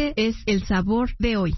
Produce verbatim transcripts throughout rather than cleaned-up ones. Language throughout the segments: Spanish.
Este es el sabor de hoy.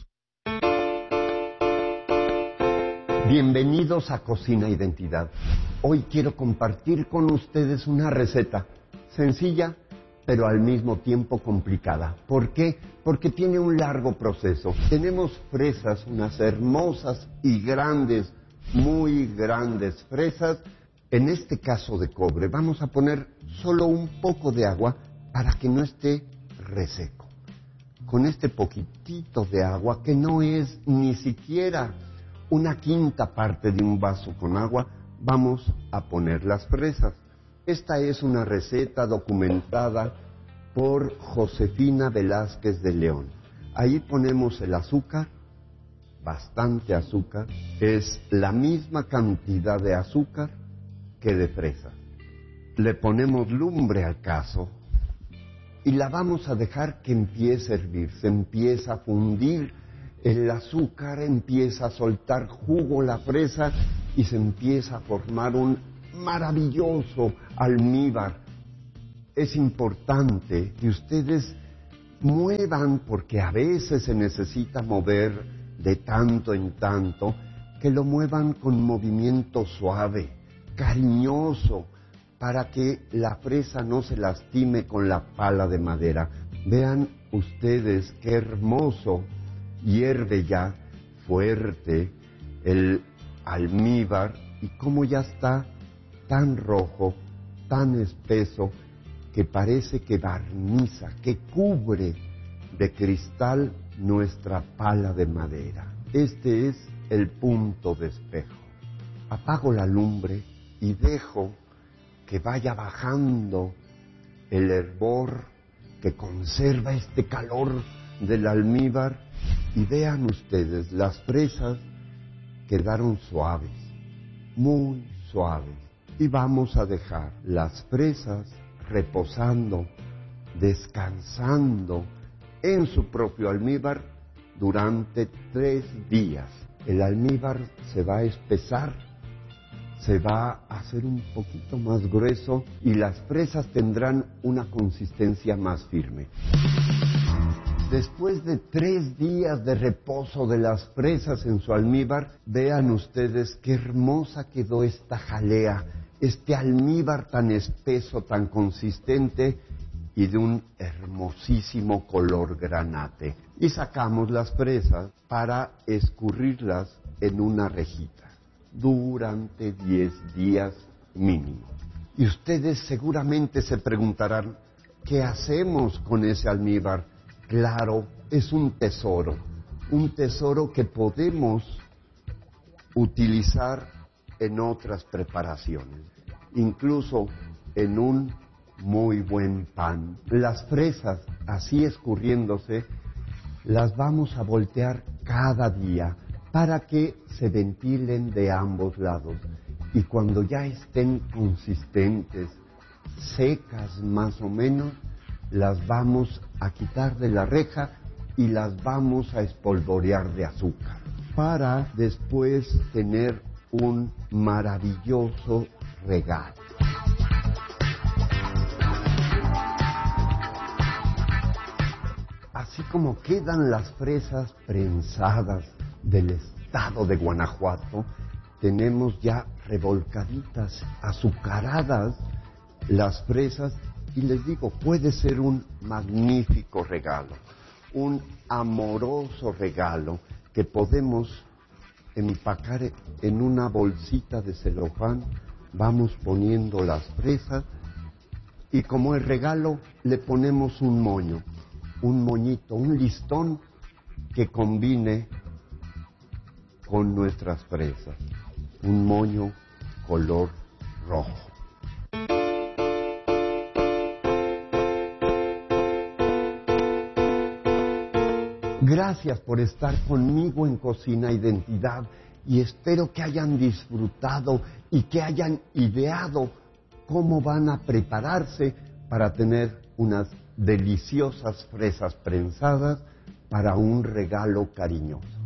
Bienvenidos a Cocina Identidad. Hoy quiero compartir con ustedes una receta sencilla, pero al mismo tiempo complicada. ¿Por qué? Porque tiene un largo proceso. Tenemos fresas, unas hermosas y grandes, muy grandes fresas. En este caso de cobre, vamos a poner solo un poco de agua para que no esté reseco. Con este poquitito de agua, que no es ni siquiera una quinta parte de un vaso con agua, vamos a poner las fresas. Esta es una receta documentada por Josefina Velázquez de León. Ahí ponemos el azúcar, bastante azúcar, es la misma cantidad de azúcar que de fresas. Le ponemos lumbre al cazo y la vamos a dejar que empiece a hervir, se empieza a fundir el azúcar, empieza a soltar jugo la fresa y se empieza a formar un maravilloso almíbar. Es importante que ustedes muevan, porque a veces se necesita mover de tanto en tanto, que lo muevan con movimiento suave, cariñoso, para que la fresa no se lastime con la pala de madera. Vean ustedes qué hermoso hierve ya fuerte el almíbar y cómo ya está tan rojo, tan espeso, que parece que barniza, que cubre de cristal nuestra pala de madera. Este es el punto de espejo. Apago la lumbre y dejo que vaya bajando el hervor que conserva este calor del almíbar, y vean ustedes, las fresas quedaron suaves, muy suaves, y vamos a dejar las fresas reposando, descansando en su propio almíbar durante tres días. El almíbar se va a espesar, se va a hacer un poquito más grueso y las fresas tendrán una consistencia más firme. Después de tres días de reposo de las fresas en su almíbar, vean ustedes qué hermosa quedó esta jalea, este almíbar tan espeso, tan consistente y de un hermosísimo color granate. Y sacamos las fresas para escurrirlas en una rejita durante diez días mínimo. Y ustedes seguramente se preguntarán, ¿qué hacemos con ese almíbar? Claro, es un tesoro, un tesoro que podemos utilizar en otras preparaciones, incluso en un muy buen pan. Las fresas, así escurriéndose, las vamos a voltear cada día para que se ventilen de ambos lados. Y cuando ya estén consistentes, secas más o menos, las vamos a quitar de la reja y las vamos a espolvorear de azúcar para después tener un maravilloso regalo. Así como quedan las fresas prensadas del estado de Guanajuato, tenemos ya revolcaditas, azucaradas las fresas. Y les digo, puede ser un magnífico regalo, un amoroso regalo que podemos empacar en una bolsita de celofán. Vamos poniendo las fresas y como el regalo le ponemos un moño, un moñito, un listón que combine con nuestras fresas, un moño color rojo. Gracias por estar conmigo en Cocina Identidad y espero que hayan disfrutado y que hayan ideado cómo van a prepararse para tener unas deliciosas fresas prensadas para un regalo cariñoso.